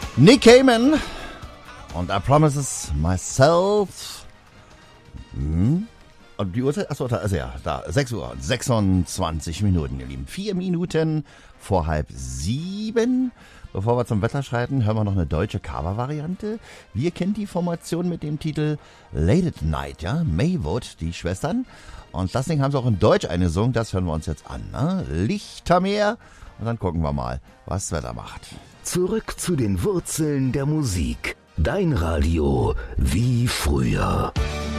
Nick Cayman und I Promises Myself. Und die Uhrzeit? Achso, also ja, da, 6 Uhr und 26 Minuten, ihr Lieben. 4 Minuten vor 6:30. Bevor wir zum Wetter schreiten, hören wir noch eine deutsche Cover-Variante. Wir kennen die Formation mit dem Titel Late at Night, ja? Maywood, die Schwestern. Und das Ding haben sie auch in Deutsch eingesungen, das hören wir uns jetzt an, ne? Lichtermeer. Und dann gucken wir mal, was das Wetter macht. Zurück zu den Wurzeln der Musik. Dein Radio wie früher.